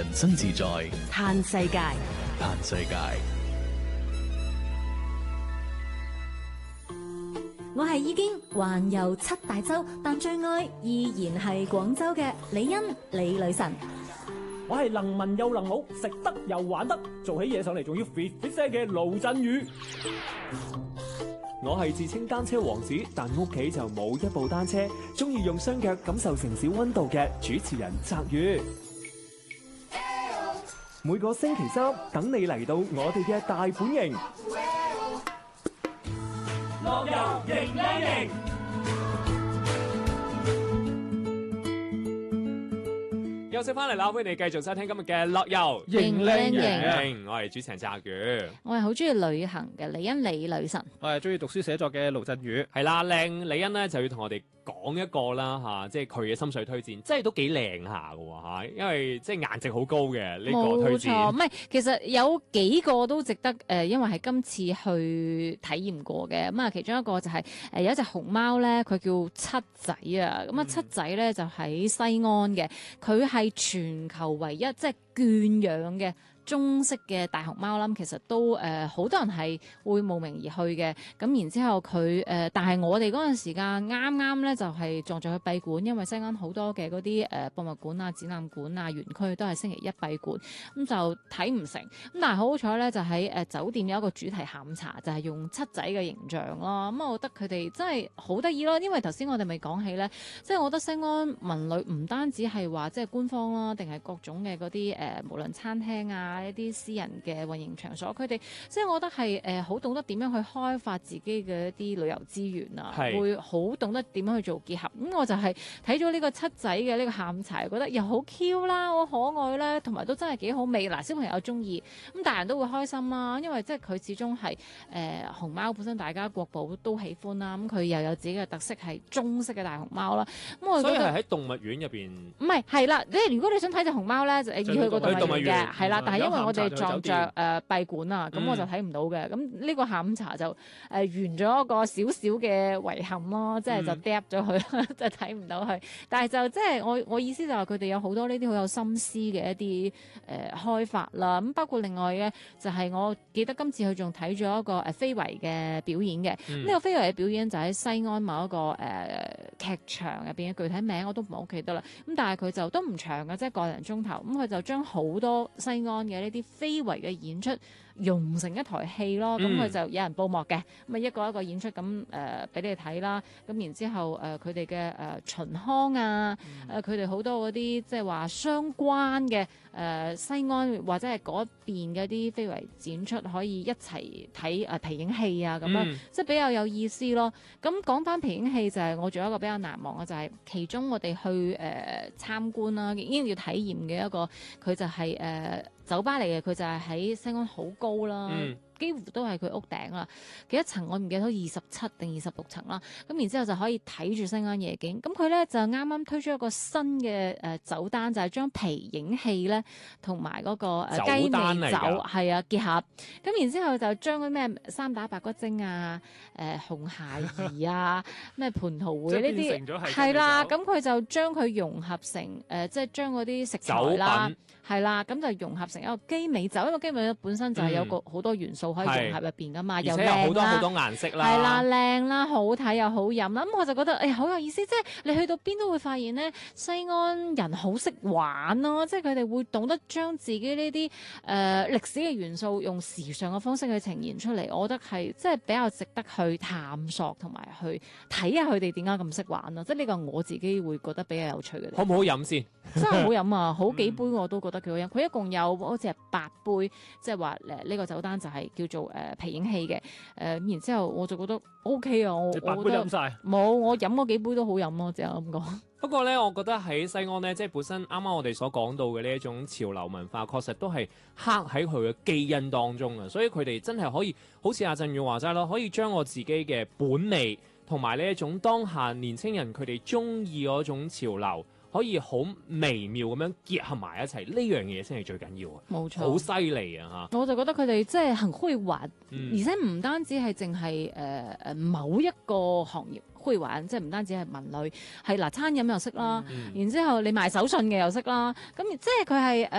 人生自在， 嘆世界。 嘆世界。 我係已經環遊7大洲，但最愛依然係廣州嘅李欣李女神。 我係能文又能武，食得又玩得，做起嘢上嚟仲要 fit 聲嘅盧振宇。 我係自稱單車王子，但屋企就冇一部單車，中意用雙腳感受城市溫度嘅主持人澤宇。每個星期三等你嚟到我哋嘅大本營， 樂遊型靚型。 休息翻嚟啦，歡迎你繼續收聽今日嘅樂遊型靚型。 我係主持人澤宇， 我係好中意旅行嘅李欣李女神， 我係中意讀書寫作嘅盧振宇。 係啦，靚李欣咧就要同我哋講一個啦嚇，即係佢嘅心水推薦，即係都幾靚下嘅喎嚇，因為即係顏值好高嘅呢個推薦。冇錯， 唔係其實有幾個都值得因為係今次去體驗過嘅。咁啊，其中一個就係有一隻熊貓咧，佢叫七仔啊。咁啊，七仔咧就喺西安嘅，佢係全球唯一即係圈養嘅中式嘅大熊貓啦，其實都好多人係會慕名而去嘅。咁然之後佢但係我哋嗰陣時間啱啱咧就係撞咗去閉館，因為西安好多嘅嗰啲博物館啊、展覽館啊、園區都係星期一閉館，咁就睇唔成。咁但係好彩咧，就喺酒店有一個主題下午茶，就係用七仔嘅形象咯。咁我覺得佢哋真係好得意咯，因為頭先我哋未講起咧，即係我覺得西安文旅唔單止係話即係官方啦，定係各種嘅嗰啲無論餐廳啊，一啲私人嘅運營場所，佢哋即係我覺得係好懂得點樣去開發自己嘅一啲旅遊資源啊，會好懂得點樣去做結合。咁我就係睇咗呢個七仔嘅呢個下午茶，覺得又好 Q 啦，好可愛啦，同埋都真係幾好味。嗱，小朋友中意，咁大人都會開心啦，因為即係佢始終係熊貓本身大家國寶都喜歡啦，咁佢又有自己嘅特色係中式嘅大熊貓啦。咁我所以係喺動物園入邊， 唔係啦，如果你想睇隻熊貓咧，就要去個動物園嘅，係啦。但係因為我哋撞着閉館啊，咁我就睇唔到嘅。咁呢個下午茶就完咗一個少少嘅遺憾咯，即係就 drop 咗佢，就睇唔到佢。但係就即係我意思就係佢哋有好多呢啲好有心思嘅一啲開發啦。咁包括另外嘅就係我記得今次佢仲睇咗一個非遺嘅表演嘅。呢個非遺嘅表演就喺西安某一個劇場入邊嘅，具體名我都唔係好記得啦。咁但係佢就都唔長嘅，即係個零鐘頭。咁佢就將好多西安嘅呢啲非遺嘅演出融成一台戲咯，咁佢就有人報幕嘅，咁啊一個一個演出咁俾你哋睇啦，咁然之後佢哋嘅秦腔啊，佢哋好多嗰啲即係話相關嘅西安或者係嗰邊嘅啲非遺展出，可以一齊睇皮影戲啊咁樣，即係比較有意思咯。咁講翻皮影戲就係我仲有一個比較難忘嘅，就係其中我哋去參觀啦，已經要體驗嘅一個，佢就係酒吧嚟嘅，佢就係喺西安好高啦，幾乎都係佢屋頂啦。幾多層我唔記得，27定26層啦。咁然之後就可以睇住西安夜景。咁佢咧就啱啱推出一個新嘅酒單，就係將皮影戲咧同埋嗰個雞尾酒係啊結合。咁然之後就將嗰咩三打白骨精啊、紅孩兒啊、咩蟠桃會呢啲係啦。咁佢就將佢融合成即係將嗰啲食材啦，係啦，咁就融合成一個雞尾酒，因為雞尾酒本身就係有個好多元素可以融合入邊噶嘛，又靚啦， 好多好多顏色啦， 係啦，靚啦，好睇又好飲啦。咁我就覺得好有意思，即係你去到邊都會發現咧，西安人好識玩咯，即係佢哋會懂得將自己呢啲歷史嘅元素用時尚嘅方式去呈現出嚟。我覺得係即係比較值得去探索同埋去睇下佢哋點解咁識玩咯。即係呢個我自己會覺得比較有趣嘅。 好唔好飲先？ 真係好飲啊！好幾杯我都覺得幾好飲。佢一共有好似係8杯，即係話呢個酒單就係叫做皮影戲嘅。然之後我就覺得 OK 啊，我 8杯飲晒？ 冇，我飲嗰幾杯都好飲咯，只係咁講。 不過咧，我覺得喺西安咧，即係本身啱啱我哋所講到嘅呢一種潮流文化，確實都係刻喺佢嘅基因當中啊。所以佢哋真係可以，好似阿振宇話齋咯，可以將我自己嘅本味同埋呢一種當下年青人佢哋中意嗰種潮流，可以好微妙咁樣結合埋一齊，呢樣嘢先係最緊要啊！冇錯，好犀利啊嚇！ 我就覺得佢哋即係很會玩，而且唔單止係淨係某一個行業會玩，即係唔單止係文旅，係嗱餐飲又識啦，然之後你賣手信嘅又識啦，咁即係佢係